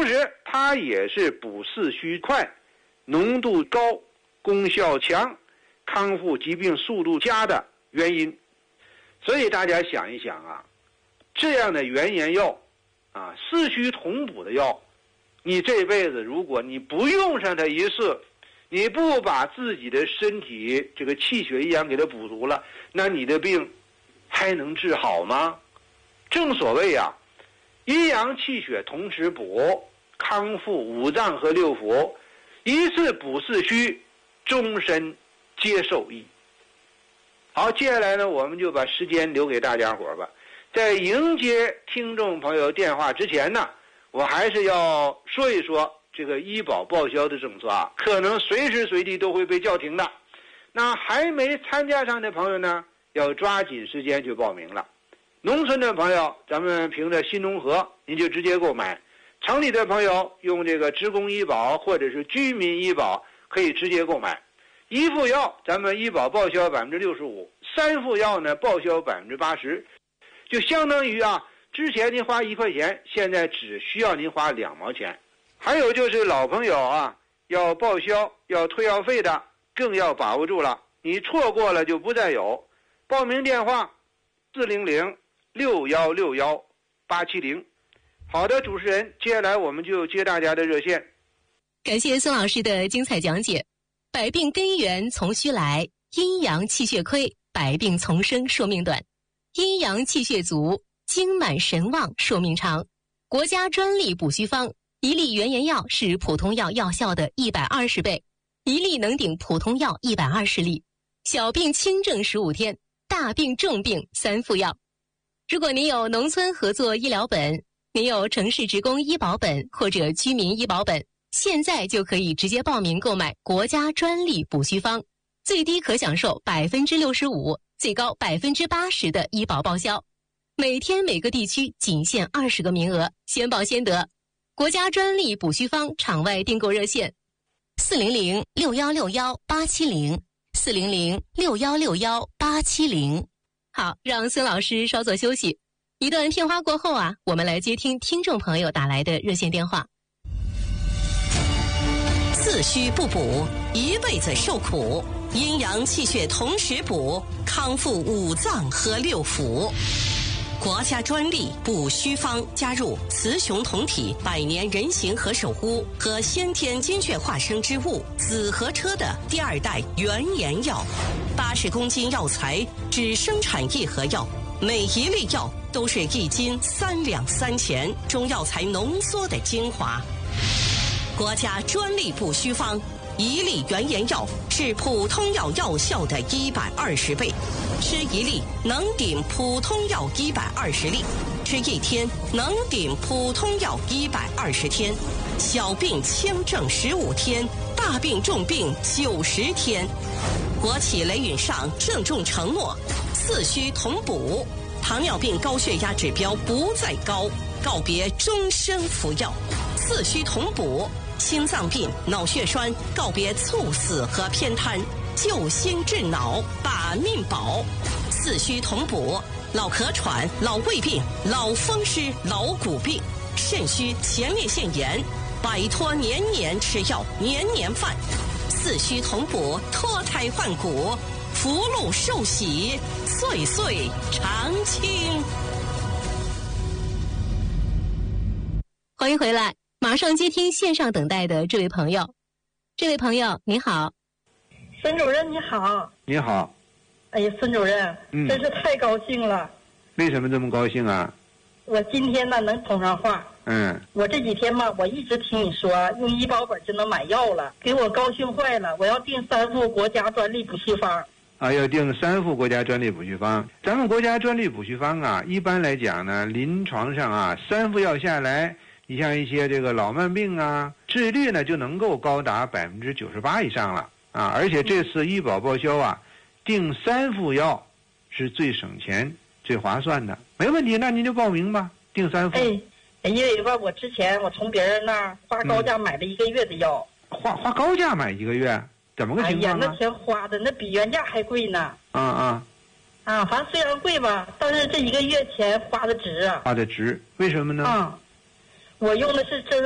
时它也是补四虚快、浓度高、功效强、康复疾病速度佳的原因。所以大家想一想啊，这样的原研药啊，四虚同补的药，你这辈子如果你不用上它一次，你不把自己的身体这个气血阴阳给它补足了，那你的病还能治好吗？正所谓啊，阴阳气血同时补，康复五脏和六腑，一次补四虚，终身皆受益。好，接下来呢，我们就把时间留给大家伙吧。在迎接听众朋友电话之前呢，我还是要说一说这个医保报销的政策啊，可能随时随地都会被叫停的。那还没参加上的朋友呢，要抓紧时间去报名了。农村的朋友，咱们凭着新农合，您就直接购买；城里的朋友用这个职工医保或者是居民医保，可以直接购买。一副药咱们医保报销65%，三副药呢报销80%，就相当于啊，之前您花1块钱，现在只需要您花2毛钱。还有就是老朋友啊，要报销要退药费的，更要把握住了，你错过了就不再有。报名电话400-6161-870。好的，主持人，接下来我们就接大家的热线。 感谢孙老师的精彩讲解。百病根源从虚来，阴阳气血亏，百病丛生，寿命短；阴阳气血足，精满神旺，寿命长。国家专利补虚方，一粒原研药是普通药药效的120倍，一粒能顶普通药120粒。小病轻症15天，大病重病3副药。如果您有农村合作医疗本，您有城市职工医保本或者居民医保本，现在就可以直接报名购买国家专利补虚方，最低可享受65%，最高80%的医保报销。每天每个地区仅限20个名额，先报先得。国家专利补虚方场外订购热线：400-6161-870，400-6161-870。好，让孙老师稍作休息。一段片花过后啊，我们来接听听众朋友打来的热线电话。 四虚不补，一辈子受苦；阴阳气血同时补，康复五脏和六腑。国家专利补虚方加入雌雄同体百年人形和手乌和先天精血化生之物紫河车的第2代原研药，80公斤药材只生产1盒药，每一粒药都是1斤3两3钱中药材浓缩的精华。国家专利补虚方，一粒原研药是普通药药效的120倍，吃一粒能顶普通药120粒，吃1天能顶普通药120天，小病轻症15天，大病重病90天。国企雷允上郑重承诺，四虚同补，糖尿病高血压指标不再高，告别终身服药，四虚同补。心脏病、脑血栓告别猝死和偏瘫，救心治脑，把命保。四虚同补，老咳喘、老胃病、老风湿、老骨病，肾虚、前列腺炎，摆脱年年吃药、年年犯。四虚同补，脱胎换骨，福禄寿喜，岁岁常青。 欢迎回来。马上接听线上等待的这位朋友。这位朋友你好。 孙主任你好。 你好。 哎呀，孙主任，真是太高兴了。 为什么这么高兴啊？ 我今天呢能通上话。我这几天嘛，我一直听你说用医保本就能买药了，给我高兴坏了。我要订3副国家专利补虚方。 啊，要订3副国家专利补虚方。咱们国家专利补虚方啊，一般来讲呢，临床上啊，3副药下来，你像一些这个老慢病啊，治愈率呢就能够高达98%以上了啊！而且这次医保报销啊，订3副药是最省钱、最划算的，没问题。那您就报名吧，订3副。 因为吧，我之前我从别人那儿花高价买了1个月的药， 花高价买1个月，怎么个情况啊？ 哎呀，那钱花的那比原价还贵呢。 反正虽然贵吧，但是这1个月钱花的值啊。 花的值，为什么呢？ 我用的是真